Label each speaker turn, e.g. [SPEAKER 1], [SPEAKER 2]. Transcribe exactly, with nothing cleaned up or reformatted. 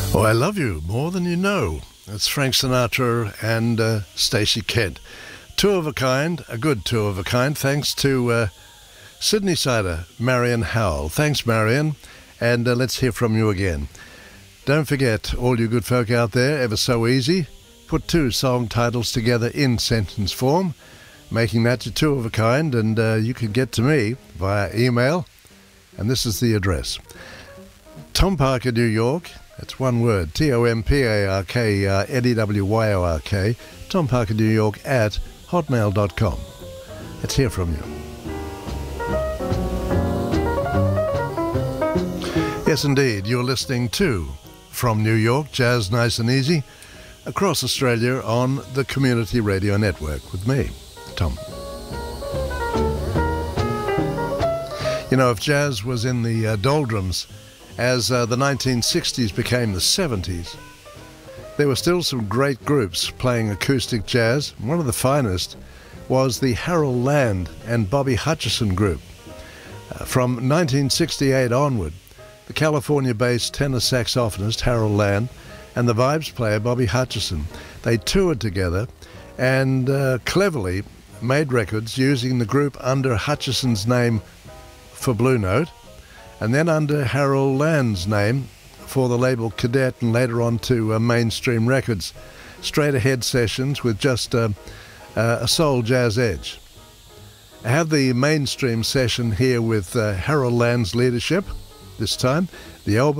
[SPEAKER 1] Oh, I Love You More Than You Know. It's Frank Sinatra and uh, Stacey Kent. Two of a kind, a good two of a kind, thanks to uh, Sydney Sider, Marion Howell. Thanks, Marion, and uh, let's hear from you again. Don't forget, all you good folk out there, ever so easy, put two song titles together in sentence form, making that your two of a kind, and uh, you can get to me via email, and this is the address. Tom Parker, New York. It's one word, T O M P A R K uh, N E W Y O R K, Tom Parker, New York at hotmail dot com. Let's hear from you. Yes, indeed, you're listening to From New York, Jazz Nice and Easy, across Australia on the Community Radio Network with me, Tom. You know, if jazz was in the uh, doldrums as uh, the nineteen sixties became the seventies, there were still some great groups playing acoustic jazz. One of the finest was the Harold Land and Bobby Hutcherson Group. Uh, from nineteen sixty-eight onward, the California-based tenor saxophonist Harold Land and the vibes player Bobby Hutcherson, they toured together and uh, cleverly made records using the group under Hutcherson's name for Blue Note, and then under Harold Land's name for the label Cadet, and later on to uh, Mainstream Records. Straight ahead sessions with just uh, uh, a soul jazz edge. I have the Mainstream session here with uh, Harold Land's leadership this time. The album